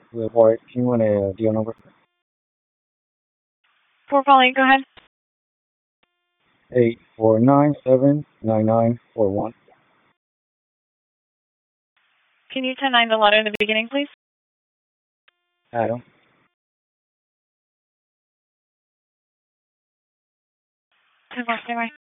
Or can you want a deal number? For Pauline, go ahead. 849-79941. Can you 10-9 the letter in the beginning, please? Adam. 10-4, stay right.